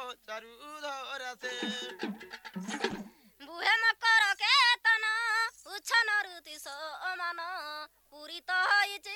চারুধর আছে বুহে মকর কেতন উচ্ছন ঋতু সমান পুরিত হয়েছে